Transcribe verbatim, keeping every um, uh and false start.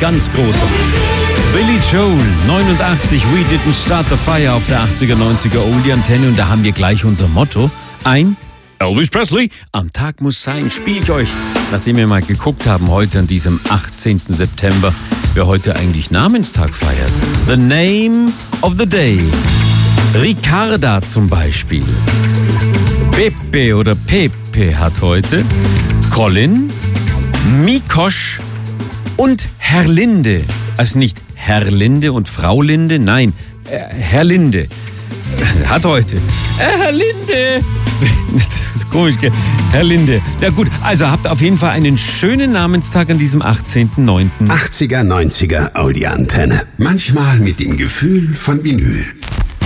ganz großer. Billy Joel, neunundachtzig, We Didn't Start the Fire auf der achtziger, neunziger Oldie-Antenne. Und da haben wir gleich unser Motto. Ein Elvis Presley am Tag muss sein. Spiele ich euch, nachdem wir mal geguckt haben, heute an diesem achtzehnten September, wer heute eigentlich Namenstag feiert. The Name of the Day. Ricarda zum Beispiel. Pepe oder Pepe hat heute. Colin, Mikosch und Herr Linde. Also nicht Herr Linde und Frau Linde, nein, äh, Herr Linde hat heute. Äh, Herr Linde! Das ist komisch, gell? Herr Linde. Ja gut, also habt auf jeden Fall einen schönen Namenstag an diesem achtzehnten neunten achtziger, neunziger Audi-Antenne. Manchmal mit dem Gefühl von Vinyl.